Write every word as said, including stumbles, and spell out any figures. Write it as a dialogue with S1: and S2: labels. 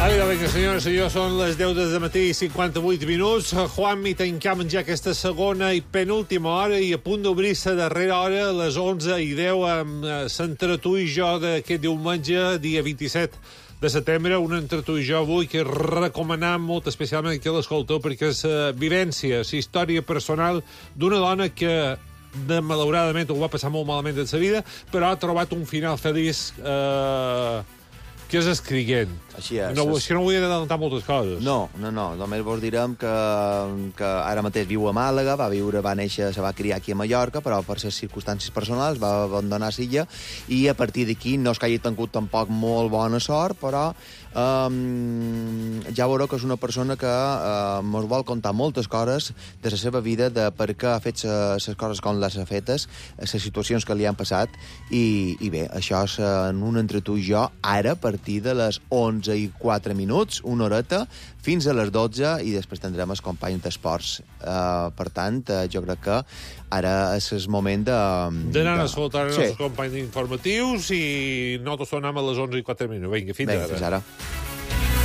S1: Vinga, vinga, senyores i senyors, són les deu del matí i cinquanta-vuit minuts. Juanmi, tancam ja aquesta segona i penúltima hora i a punt d'obrir-se darrera hora a les onze i deu amb l'entre tu i jo d'aquest diumenge, dia vint-i-set de setembre, un entre tu i jo avui que recomanam molt especialment que l'escolteu perquè és la vivència, la història personal d'una dona que de, malauradament ho va passar molt malament en sa vida, però ha trobat un final feliç eh, que és escriguent.
S2: Així és.
S1: No, és que no vull adelantar moltes coses.
S2: No, no, no. Només vos direm que, que ara mateix viu a Màlaga, va viure, va néixer, se va criar aquí a Mallorca, però per les circumstàncies personals va abandonar l'illa i a partir d'aquí no és que hagi tingut tampoc molt bona sort, però um, ja veureu que és una persona que uh, mos vol contar moltes coses de la seva vida, de per què ha fet les coses com les ha fetes, les situacions que li han passat, i, i bé, això és en un entre tu i jo, ara, a partir de les onze i quatre minuts, una horeta, fins a les dotze, i després tindrem els companys d'esports. Uh, per tant, uh, jo crec que ara és el moment de...
S1: D'anar a escoltar els
S2: sí.
S1: nostres companys informatius i nosaltres tornem a les onze i quatre minuts. Vinga, fins
S2: Vinga,
S1: ara.
S2: Fins ara.